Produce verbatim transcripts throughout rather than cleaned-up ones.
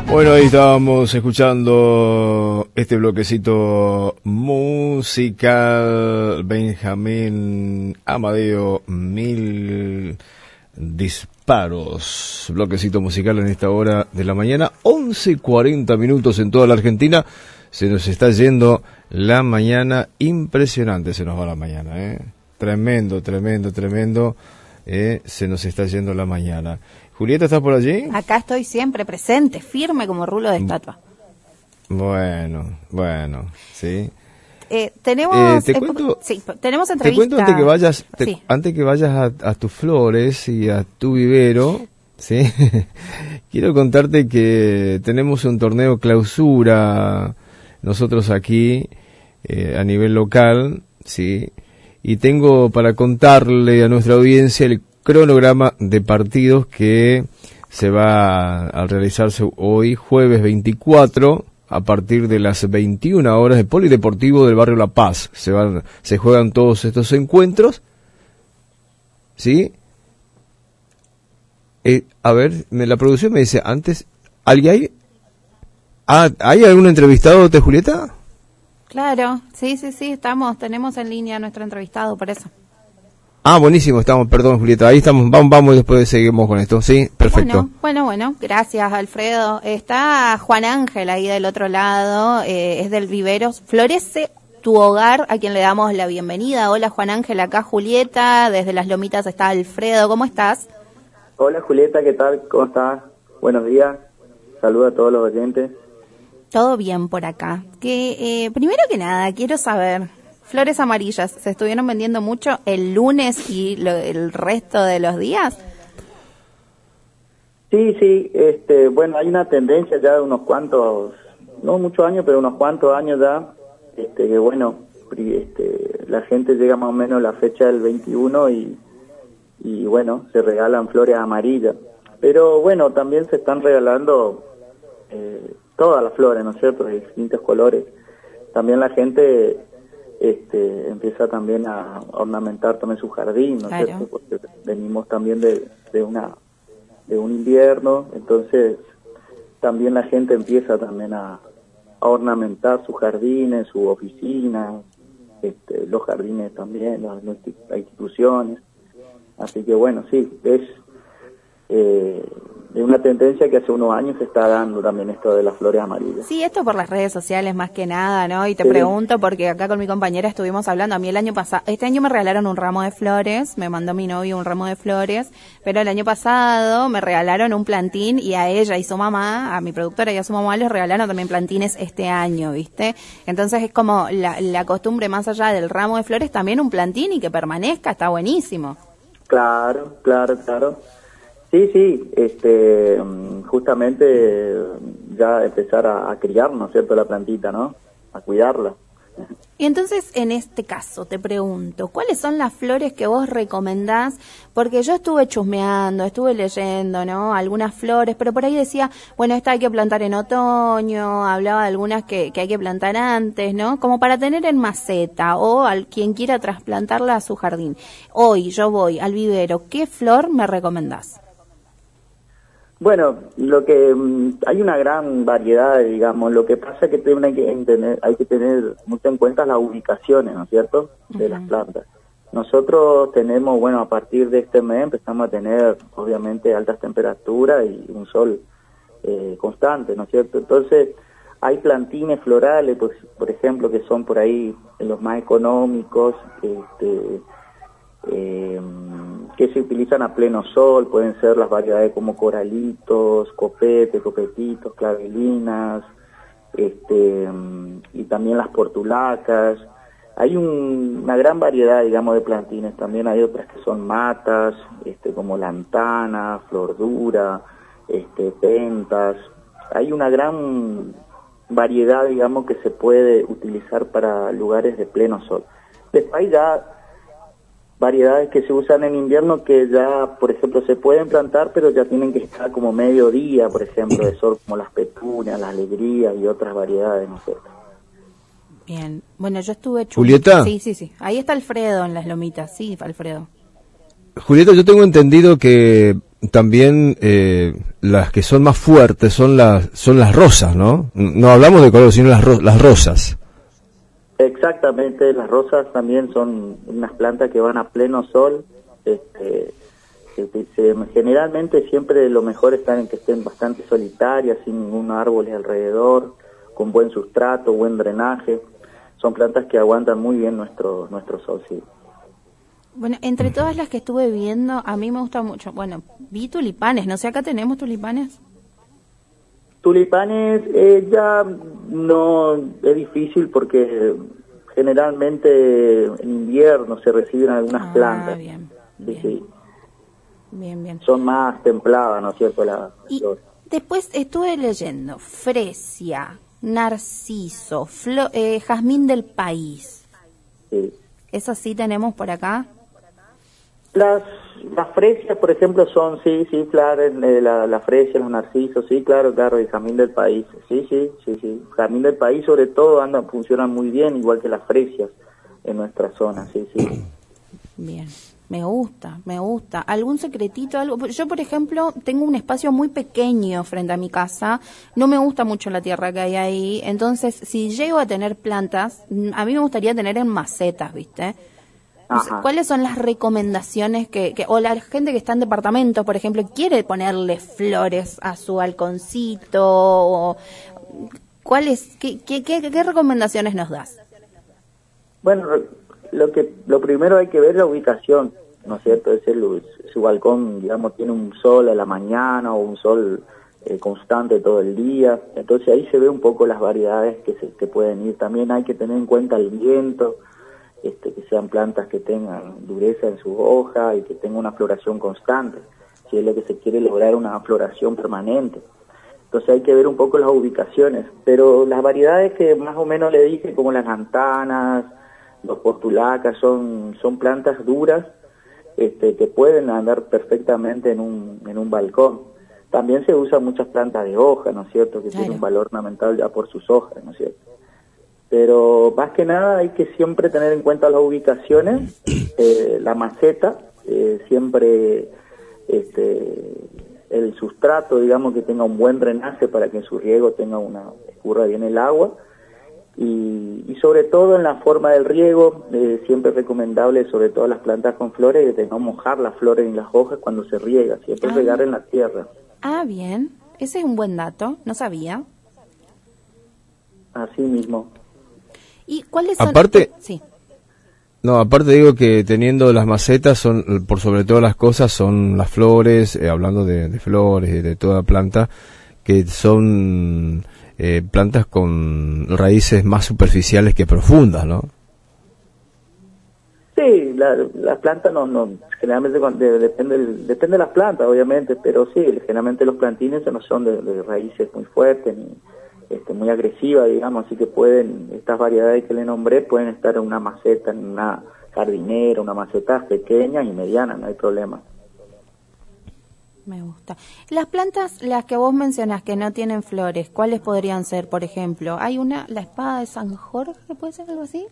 Bueno, ahí estábamos escuchando este bloquecito musical, Benjamín Amadeo, Mil Disparos, bloquecito musical en esta hora de la mañana, once cuarenta minutos en toda la Argentina. Se nos está yendo la mañana, impresionante se nos va la mañana, ¿eh? Tremendo, tremendo, tremendo, eh, se nos está yendo la mañana. Julieta, ¿estás por allí? Acá estoy siempre presente, firme como rulo de estatua. Bueno, bueno, sí. Eh, tenemos, eh, te eh, cuento, sí, tenemos entrevista. Te cuento antes que vayas, te, sí. antes que vayas a, a tus flores y a tu vivero, sí. Quiero contarte que tenemos un torneo clausura nosotros aquí eh, a nivel local, sí. Y tengo para contarle a nuestra audiencia el cronograma de partidos que se va a, a realizarse hoy, jueves veinticuatro, a partir de las veintiuna horas, del Polideportivo del barrio La Paz. Se van, se juegan todos estos encuentros, ¿sí? Eh, a ver, me, la producción me dice antes, ¿alguien hay? Ah, ¿hay algún entrevistado de Julieta? Claro, sí, sí, sí, estamos, tenemos en línea a nuestro entrevistado, por eso. Ah, buenísimo, estamos, perdón Julieta, ahí estamos, vamos, vamos y después seguimos con esto, sí, perfecto. Bueno, bueno, bueno, gracias Alfredo. Está Juan Ángel ahí del otro lado, eh, es del Viveros, Florece tu hogar, a quien le damos la bienvenida. Hola Juan Ángel, acá Julieta, desde Las Lomitas está Alfredo, ¿cómo estás? Hola Julieta, ¿qué tal? ¿Cómo estás? Buenos días, saludos a todos los oyentes. Todo bien por acá. Que eh, primero que nada, quiero saber... Flores amarillas, ¿se estuvieron vendiendo mucho el lunes y lo, el resto de los días? Sí, sí, este, bueno, hay una tendencia ya de unos cuantos, no muchos años, pero unos cuantos años ya, este, que bueno, este, la gente llega más o menos a la fecha del veintiuno y, y bueno, se regalan flores amarillas. Pero bueno, también se están regalando eh, todas las flores, ¿no es cierto?, de distintos colores. También la gente... Este, empieza también a ornamentar también su jardín, ¿no es cierto? Porque venimos también de, de una de un invierno, entonces también la gente empieza también a, a ornamentar sus jardines, su oficina, este, los jardines también, las, las instituciones, así que bueno, sí, es eh, es una tendencia que hace unos años se está dando también esto de las flores amarillas. Sí, esto por las redes sociales más que nada, ¿no? Y te sí. pregunto porque acá con mi compañera estuvimos hablando, a mí el año pasado, este año me regalaron un ramo de flores, me mandó mi novio un ramo de flores, pero el año pasado me regalaron un plantín y a ella y su mamá, a mi productora y a su mamá les regalaron también plantines este año, ¿viste? Entonces es como la, la costumbre más allá del ramo de flores, también un plantín y que permanezca, está buenísimo. Claro, claro, claro. Sí, sí, este, justamente ya empezar a, a criar, ¿no es cierto?, la plantita, ¿no?, a cuidarla. Y entonces, en este caso, te pregunto, ¿cuáles son las flores que vos recomendás? Porque yo estuve chusmeando, estuve leyendo, ¿no?, algunas flores, pero por ahí decía, bueno, esta hay que plantar en otoño, hablaba de algunas que, que hay que plantar antes, ¿no?, como para tener en maceta, o al quien quiera trasplantarla a su jardín. Hoy yo voy al vivero, ¿qué flor me recomendás? Bueno, lo que hay una gran variedad, digamos, lo que pasa es que hay que tener, hay que tener mucho en cuenta las ubicaciones, ¿no es cierto?, de uh-huh. las plantas. Nosotros tenemos, bueno, a partir de este mes empezamos a tener, obviamente, altas temperaturas y un sol eh, constante, ¿no es cierto? Entonces, hay plantines florales, pues, por ejemplo, que son por ahí los más económicos, este... Eh, que se utilizan a pleno sol, pueden ser las variedades como coralitos, copete, copetitos, clavelinas, este, y también las portulacas. Hay un, una gran variedad, digamos, de plantines. También hay otras que son matas, este, como lantana, flordura, este, pentas. Hay una gran variedad, digamos, que se puede utilizar para lugares de pleno sol. Después hay ya variedades que se usan en invierno que ya, por ejemplo, se pueden plantar, pero ya tienen que estar como mediodía, por ejemplo, de sol, como las petunias, las alegrías y otras variedades, ¿no es cierto? Bien, bueno, yo estuve... Chum... Julieta. Sí, sí, sí, ahí está Alfredo en Las Lomitas, sí, Alfredo. Julieta, yo tengo entendido que también eh, las que son más fuertes son las son las rosas, ¿no? No hablamos de color, sino las ro- las rosas. Exactamente, las rosas también son unas plantas que van a pleno sol. Este, que, que se, generalmente siempre lo mejor está en que estén bastante solitarias, sin ningún árbol alrededor, con buen sustrato, buen drenaje. Son plantas que aguantan muy bien nuestro nuestro sol, sí. Bueno, entre todas las que estuve viendo, a mí me gusta mucho, bueno, vi tulipanes, no sé, acá tenemos tulipanes. Tulipanes eh, ya no es difícil porque generalmente en invierno se reciben algunas Ah, plantas. bien, Sí, bien, sí. bien, bien. Son más templadas, ¿no es cierto? La, Y flor. después estuve leyendo fresia, narciso, flo- eh, jazmín del país. Sí. ¿Esas sí tenemos por acá? Las, las fresias, por ejemplo, son, sí, sí, claro, eh, la, la fresia, los narcisos, sí, claro, claro, el jazmín del país, sí, sí, sí, sí. Jazmín del país, sobre todo, andan, funcionan muy bien, igual que las fresias en nuestra zona, sí, sí. Bien, me gusta, me gusta. ¿Algún secretito, algo? Yo, por ejemplo, tengo un espacio muy pequeño frente a mi casa, no me gusta mucho la tierra que hay ahí, entonces, si llego a tener plantas, mm, a mí me gustaría tener en macetas, ¿viste? No sé, Ajá. ¿cuáles son las recomendaciones que, que, o la gente que está en departamentos, por ejemplo, quiere ponerle flores a su balconcito, o cuáles, qué, qué, qué, qué recomendaciones nos das? Bueno, lo que lo primero hay que ver es la ubicación, ¿no es cierto? Es el, su balcón, digamos, tiene un sol a la mañana o un sol eh, constante todo el día, entonces ahí se ve un poco las variedades que se que pueden ir. También hay que tener en cuenta el viento, este, que sean plantas que tengan dureza en sus hojas y que tengan una floración constante, si es lo que se quiere lograr, una floración permanente. Entonces hay que ver un poco las ubicaciones, pero las variedades que más o menos le dije, como las lantanas, los portulacas, son son plantas duras, este, que pueden andar perfectamente en un en un balcón. También se usan muchas plantas de hoja, ¿no es cierto?, que Claro. tienen un valor ornamental ya por sus hojas, ¿no es cierto? Pero más que nada hay que siempre tener en cuenta las ubicaciones, eh, la maceta, eh, siempre este, el sustrato, digamos, que tenga un buen drenaje para que en su riego tenga una, escurra bien el agua, y, y sobre todo en la forma del riego, eh, siempre es recomendable, sobre todo las plantas con flores, de no mojar las flores en las hojas cuando se riega, siempre Ah. regar en la tierra. Ah, bien, ese es un buen dato, no sabía. Así mismo. ¿Y cuáles son? Aparte- Sí. No, aparte digo que teniendo las macetas, son por sobre todas las cosas, son las flores, eh, hablando de, de flores y de toda planta, que son eh, plantas con raíces más superficiales que profundas, ¿no? Sí, la, las plantas no, no, generalmente cuando- de- depende, del- depende de las plantas, obviamente, pero sí, generalmente los plantines no son de, de raíces muy fuertes ni este, muy agresivas, digamos, así que pueden, estas variedades que le nombré pueden estar en una maceta, en una jardinera, una maceta pequeña y mediana, no hay problema. Me gusta. Las plantas, las que vos mencionás que no tienen flores, ¿cuáles podrían ser, por ejemplo? Hay una, la espada de San Jorge, ¿puede ser algo así?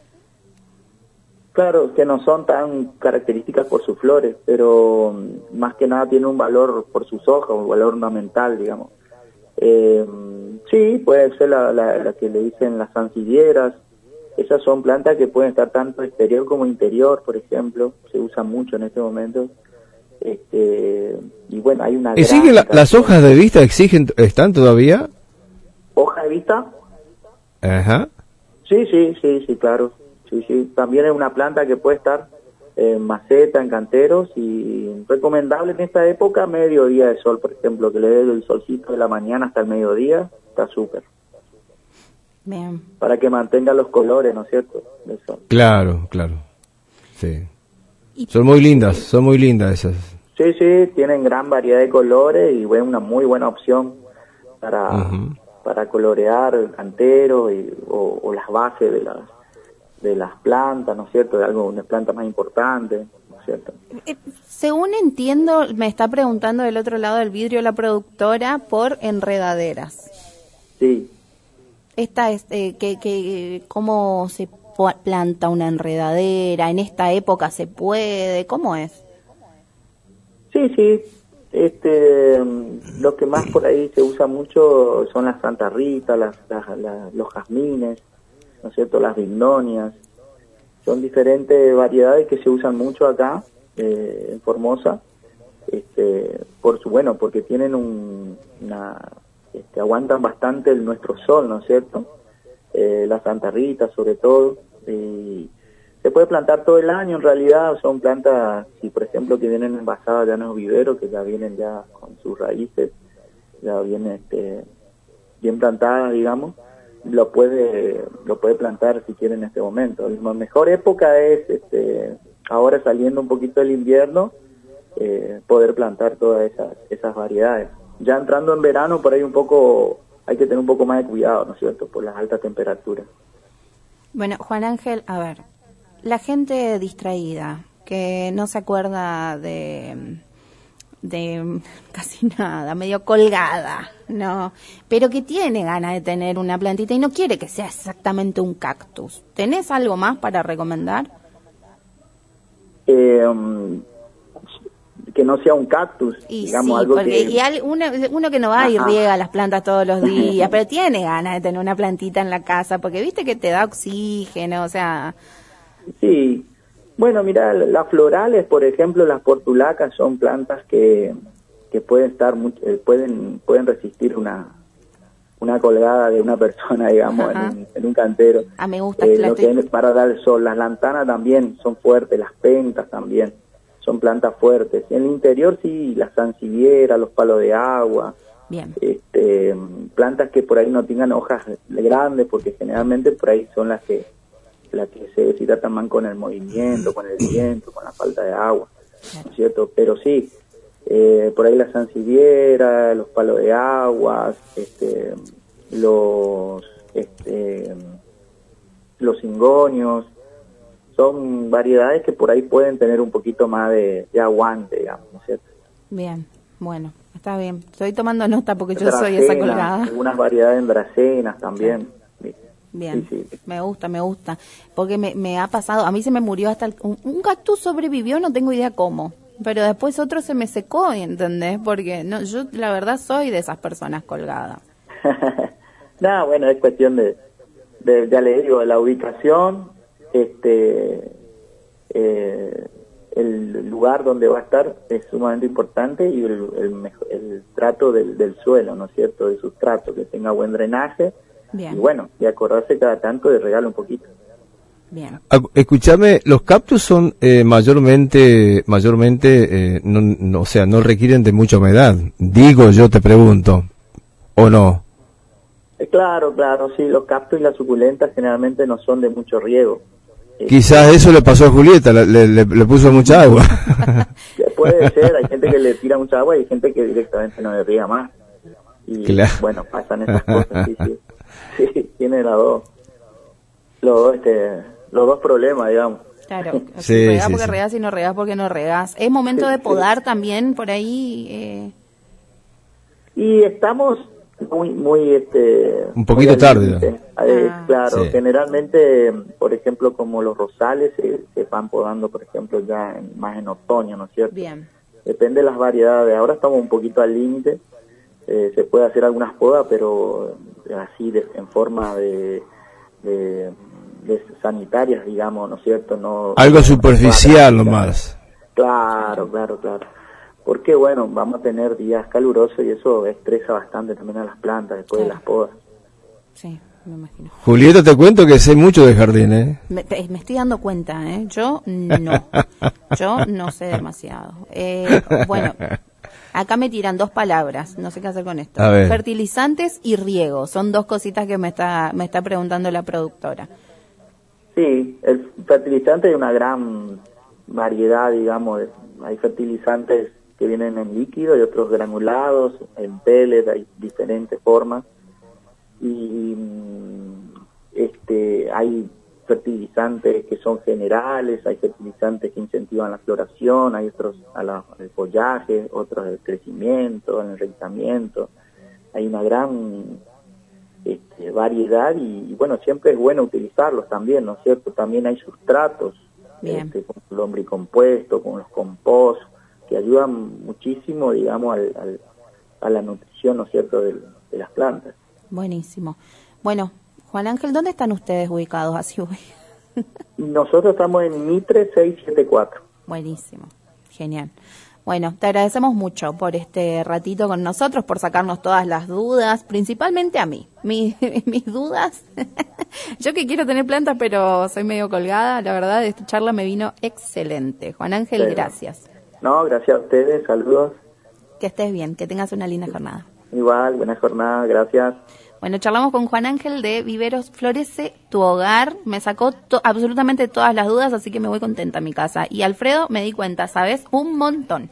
Claro, que no son tan características por sus flores, pero mm, más que nada tienen un valor por sus hojas, un valor ornamental, digamos. Eh, sí, puede ser la, la, la que le dicen las sansevieras. Esas son plantas que pueden estar tanto exterior como interior, por ejemplo. Se usa mucho en este momento. Este, y bueno, hay una ¿Y sigue la- gran las cantidad- hojas de vista exigen, están todavía? ¿Hoja de vista? Ajá. Sí, sí, sí, sí, claro. Sí, sí. También es una planta que puede estar en maceta, en canteros, y recomendable en esta época, mediodía de sol, por ejemplo, que le dé el solcito de la mañana hasta el mediodía, está súper. Bien. Para que mantenga los colores, ¿no es cierto?, del sol. Claro, claro. Sí. Y Son muy lindas, son muy lindas esas. Sí, sí, tienen gran variedad de colores y es una muy buena opción para, Ujú. para colorear el cantero y, o, o las bases de las de las plantas, ¿no es cierto?, de algo, una planta más importante, ¿no es cierto? eh, según entiendo, me está preguntando del otro lado del vidrio la productora por enredaderas. Sí. Esta es, eh, que, que, ¿cómo se po- planta una enredadera? ¿En esta época se puede? ¿Cómo es? Sí, sí, Este, lo que más por ahí se usa mucho son las Santa Rita, las, las, las, los jazmines, ¿no es cierto?, las bignonias. Son diferentes variedades que se usan mucho acá, eh, en Formosa, este, por su, bueno, porque tienen un, una, este, aguantan bastante el, nuestro sol, ¿no es cierto?, eh, la Santa Rita sobre todo, y se puede plantar todo el año en realidad. Son plantas, si por ejemplo que vienen envasadas ya en los viveros, que ya vienen ya con sus raíces, ya vienen este, bien plantadas, digamos, lo puede lo puede plantar si quiere en este momento. La mejor época es este, ahora saliendo un poquito del invierno, eh, poder plantar todas esas, esas variedades. Ya entrando en verano, por ahí un poco hay que tener un poco más de cuidado, ¿no es cierto?, por las altas temperaturas. Bueno, Juan Ángel, a ver, la gente distraída, que no se acuerda de, de casi nada, medio colgada, ¿no? Pero que tiene ganas de tener una plantita y no quiere que sea exactamente un cactus. ¿Tenés algo más para recomendar? Eh, um, que no sea un cactus, y digamos, sí, algo porque, que... y al, uno, uno que no va Ajá. y riega las plantas todos los días, pero tiene ganas de tener una plantita en la casa, porque viste que te da oxígeno, o sea... Sí, bueno, mira, las florales, por ejemplo, las portulacas son plantas que, que pueden estar, eh, pueden pueden resistir una una colgada de una persona, digamos, en un, en un cantero. Ah, me gusta. Eh, lo que es para dar el sol. Las lantanas también son fuertes, las pentas también son plantas fuertes. En el interior sí, las sansevieras, los palos de agua. Bien. Este, plantas que por ahí no tengan hojas grandes, porque generalmente por ahí son las que las que se deshidratan más con el movimiento, con el viento, con la falta de agua, ¿no es cierto? Pero sí, eh, por ahí la sansevieras, los palos de agua, este, los este, los cingonios, son variedades que por ahí pueden tener un poquito más de, de aguante, digamos, ¿no es cierto? Bien, bueno, está bien. Estoy tomando nota porque yo soy esa colgada. Algunas variedades en dracenas también. Sí. Bien, sí, sí. me gusta, me gusta, porque me, me ha pasado, a mí se me murió hasta, el, un, un cactus sobrevivió, no tengo idea cómo, pero después otro se me secó, ¿entendés? Porque no, yo la verdad soy de esas personas colgadas. No, bueno, es cuestión de, de, ya le digo, de la ubicación, este, eh, el lugar donde va a estar es sumamente importante, y el, el, mejor, el trato del, del suelo, ¿no es cierto?, de sustrato, que tenga buen drenaje. Bien. Y bueno, y acordarse cada tanto de regalar un poquito. Bien. Escúchame, los cactus son eh, mayormente, mayormente, eh, no, no, o sea, no requieren de mucha humedad. Digo, yo te pregunto, ¿o no? Eh, claro, claro, sí, los cactus y las suculentas generalmente no son de mucho riego. Quizás eh, eso le pasó a Julieta, le, le, le puso mucha agua. Puede ser, hay gente que le tira mucha agua y hay gente que directamente no le riega más. Y claro, bueno, pasan esas cosas, sí, sí. Sí, tiene los dos, los dos, este, los dos problemas, digamos. Claro, sí, si regás sí, porque sí. regás y no regás porque no regás. ¿Es momento sí, de podar sí. también por ahí? Eh... Y estamos muy, muy, este... Un poquito tarde. Eh, ah, claro, sí. Generalmente, por ejemplo, como los rosales se, se van podando, por ejemplo, ya en, más en otoño, ¿no es cierto? Bien. Depende de las variedades. Ahora estamos un poquito al límite. Eh, se puede hacer algunas podas, pero así de, en forma de, de, de sanitarias, digamos, ¿no es cierto? No, algo no, superficial no nomás. Claro, claro, claro. Porque bueno, vamos a tener días calurosos y eso estresa bastante también a las plantas después claro. de las podas. Sí, me imagino. Julieta, te cuento que sé mucho de jardín, ¿eh? Me, me estoy dando cuenta, ¿eh? Yo no. Yo no sé demasiado. Eh, bueno... Acá me tiran dos palabras, no sé qué hacer con esto. Fertilizantes y riego, son dos cositas que me está me está preguntando la productora. Sí, el fertilizante hay una gran variedad, digamos. Hay fertilizantes que vienen en líquido y otros granulados, en pellets, hay diferentes formas. Y este hay fertilizantes que son generales, hay fertilizantes que incentivan la floración, hay otros a la, al follaje, otros al crecimiento, al enraizamiento. Hay una gran este, variedad y, y bueno, siempre es bueno utilizarlos también, ¿no es cierto? También hay sustratos, este, con el lombricompuesto, con los compost, que ayudan muchísimo, digamos, al, al, a la nutrición, ¿no es cierto?, de, de las plantas. Buenísimo. Bueno, Juan Ángel, ¿dónde están ustedes ubicados? Así voy. Nosotros estamos en Mitre seiscientos setenta y cuatro. Buenísimo, genial. Bueno, te agradecemos mucho por este ratito con nosotros, por sacarnos todas las dudas, principalmente a mí, Mi, mis dudas. Yo que quiero tener plantas, pero soy medio colgada, la verdad, esta charla me vino excelente. Juan Ángel, sí. Gracias. No, gracias a ustedes, saludos. Que estés bien, que tengas una linda jornada. Igual, buena jornada, gracias. Bueno, charlamos con Juan Ángel de Viveros Florece Tu Hogar. Me sacó to- absolutamente todas las dudas, así que me voy contenta a mi casa. Y Alfredo, me di cuenta, ¿sabes? Un montón.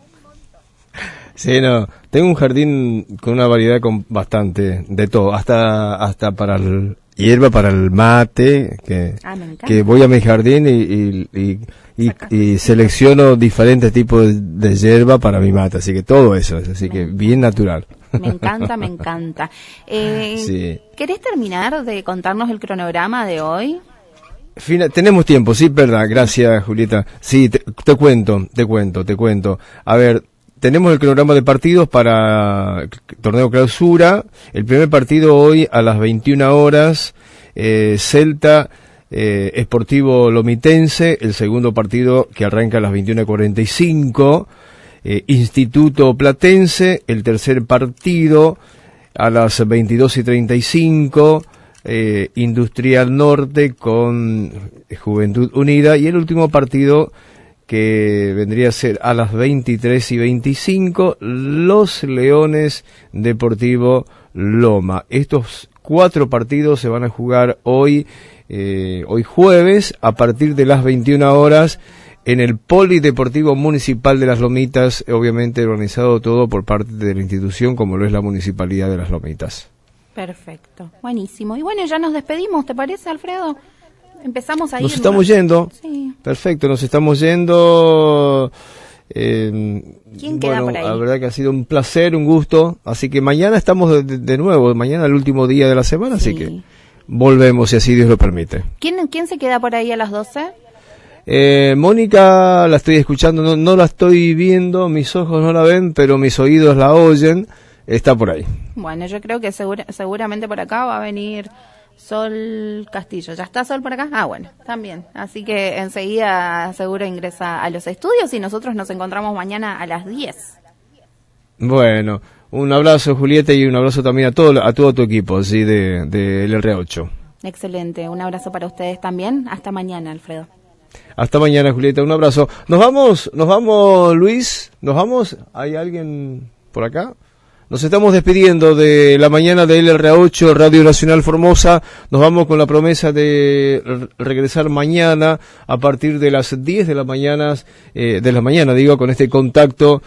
Sí, no, tengo un jardín con una variedad con bastante de todo, hasta hasta para el hierba, para el mate, que, ah, me encanta. que voy a mi jardín y, y, y, y, y selecciono diferentes tipos de, de hierba para mi mate, así que todo eso es, así me que bien natural. Me encanta, me encanta. Eh, sí. ¿Querés terminar de contarnos el cronograma de hoy? Fina, tenemos tiempo, sí, verdad, gracias Julieta. Sí, te, te cuento, te cuento, te cuento. A ver, tenemos el cronograma de partidos para el torneo clausura. El primer partido hoy a las veintiuna horas, eh, Celta eh, Esportivo Lomitense. El segundo partido que arranca a las veintiuna cuarenta y cinco. Eh, Instituto Platense, el tercer partido a las veintidós y treinta y cinco, eh, Industrial Norte con Juventud Unida, y el último partido que vendría a ser a las veintitrés y veinticinco, Los Leones Deportivo Loma. Estos cuatro partidos se van a jugar hoy, eh, hoy jueves, a partir de las veintiuna horas, en el Polideportivo Municipal de Las Lomitas, obviamente organizado todo por parte de la institución, como lo es la Municipalidad de Las Lomitas. Perfecto, buenísimo. Y bueno, ya nos despedimos, ¿te parece, Alfredo? Empezamos a ir. Nos estamos yendo. Sí. Perfecto, nos estamos yendo. Eh, ¿Quién queda bueno, por ahí? La verdad que ha sido un placer, un gusto. Así que mañana estamos de, de nuevo, mañana el último día de la semana, Sí. así que volvemos si así Dios lo permite. ¿Quién, quién se queda por ahí a las doce? Eh, Mónica, la estoy escuchando, no, no la estoy viendo, mis ojos no la ven, pero mis oídos la oyen, está por ahí. Bueno, yo creo que segura, seguramente por acá va a venir Sol Castillo. ¿Ya está Sol por acá? Ah, bueno, también. Así que enseguida seguro ingresa a los estudios y nosotros nos encontramos mañana a las diez. Bueno, un abrazo Julieta y un abrazo también a todo a todo tu equipo, ¿sí? de, de L R ocho. Excelente, un abrazo para ustedes también. Hasta mañana, Alfredo. Hasta mañana, Julieta, un abrazo. Nos vamos, nos vamos, Luis, nos vamos. ¿Hay alguien por acá? Nos estamos despidiendo de la mañana de L R ocho, Radio Nacional Formosa. Nos vamos con la promesa de re- regresar mañana a partir de las diez de la mañana, eh, de la mañana, digo, con este contacto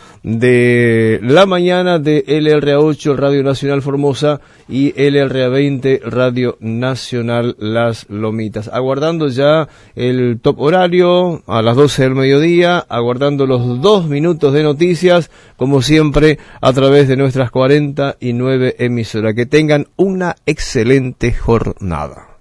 de la mañana de L R ocho, Radio Nacional Formosa, y L R veinte, Radio Nacional Las Lomitas. Aguardando ya el top horario a las doce del mediodía, aguardando los dos minutos de noticias, como siempre, a través de nuestras cuarenta y nueve emisoras. Que tengan una excelente jornada.